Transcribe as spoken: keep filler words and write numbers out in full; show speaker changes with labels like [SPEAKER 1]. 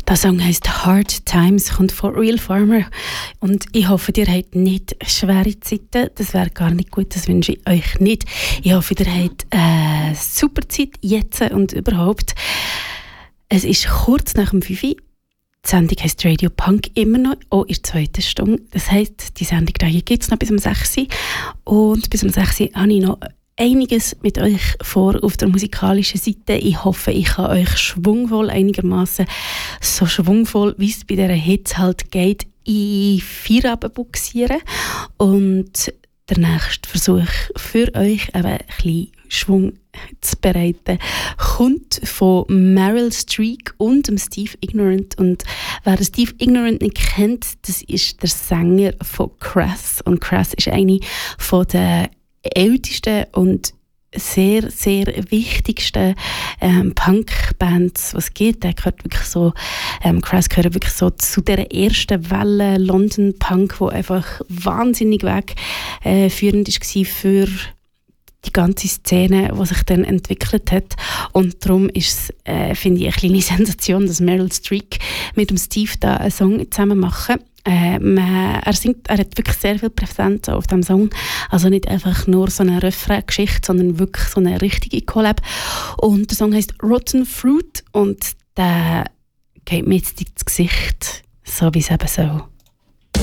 [SPEAKER 1] Der Song heisst «Hard Times», kommt von Real Farmer. Und ich hoffe, ihr habt nicht schwere Zeiten. Das wäre gar nicht gut, das wünsche ich euch nicht. Ich hoffe, ihr habt eine super Zeit jetzt und überhaupt. Es ist kurz nach dem fünf Uhr. Die Sendung heisst Radio Punk immer noch, auch in der zweiten Stunde. Das heisst, die Sendung hier gibt es noch bis um sechs Uhr. Und bis um sechs Uhr habe ich noch einiges mit euch vor auf der musikalischen Seite. Ich hoffe, ich kann euch schwungvoll, einigermaßen so schwungvoll, wie es bei dieser Hits halt geht, in vier Abend buxieren. Und der nächste Versuch für euch, eben ein bisschen Schwung zu bereiten, kommt von Meryl Streep und dem Steve Ignorant. Und wer Steve Ignorant nicht kennt, das ist der Sänger von Crass. Und Crass ist eine von der ältesten und sehr, sehr wichtigsten ähm, Punk-Bands, was es gibt. Der gehört wirklich so, ähm, Crass gehört wirklich so zu der ersten Welle London-Punk, wo einfach wahnsinnig wegführend äh, war für die ganze Szene, die sich dann entwickelt hat. Und darum ist es, äh, finde ich, eine kleine Sensation, dass Meryl Streep mit dem Steve da einen Song zusammen machen. Äh, man, er, singt, er hat wirklich sehr viel Präsenz auf diesem Song. Also nicht einfach nur so eine Refrain-Geschichte, sondern wirklich so eine richtige Collab. Und der Song heisst «Rotten Fruit» und der geht mir jetzt ins Gesicht, so wie es eben soll.